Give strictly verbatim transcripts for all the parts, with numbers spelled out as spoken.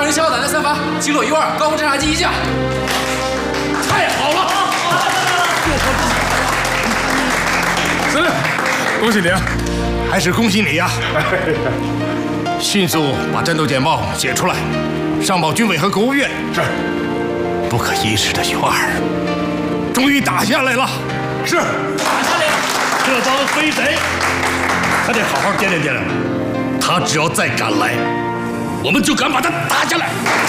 人小胆的三发，击落一二，高空侦察机一架。太好了！ 司令，恭喜你啊！ 还是恭喜你呀！迅速把战斗简报写出来，上报军委和国务院。 是。 不可一世的熊二，终于打下来了。 是。打下来了。这帮飞贼，还得好好掂量掂量。他只要再敢来，我们就敢把他打下来。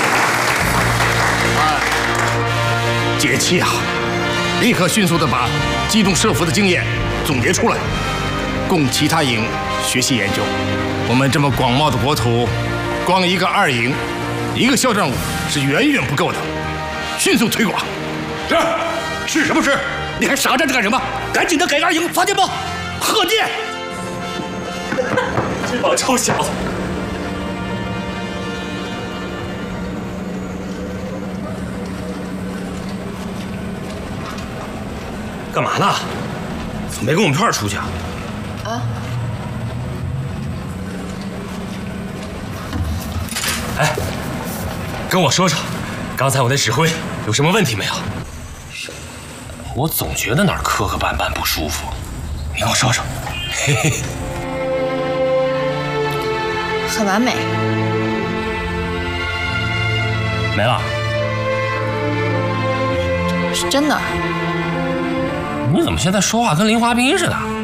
啊，解气啊！立刻迅速地把机动设伏的经验总结出来，供其他营学习研究。我们这么广袤的国土，光一个二营，一个校战五是远远不够的，迅速推广。 是，是什么事？你还傻站着干什么？赶紧的给二营发电报，贺电！这帮臭小子！干嘛呢？怎么没跟我们一块儿出去啊？啊？哎，跟我说说，刚才我的指挥有什么问题没有？我总觉得哪儿磕磕绊绊不舒服，你跟我说说。嘿嘿。 很完美。 没了？ 是真的。 你怎么现在说话跟林华斌似的？